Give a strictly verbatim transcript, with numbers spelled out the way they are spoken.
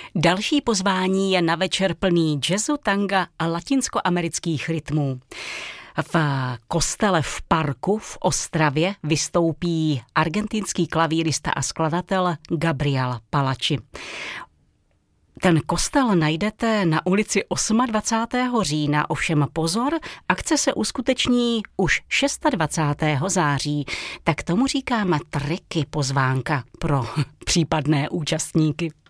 Další pozvání je na večer plný jazzu, tanga a latinskoamerických rytmů. V kostele v Parku v Ostravě vystoupí argentinský klavírista a skladatel Gabriel Palaci. Ten kostel najdete na ulici dvacátého osmého října, ovšem pozor, akce se uskuteční už dvacátého šestého září, tak tomu říkáme triky pozvánka pro případné účastníky.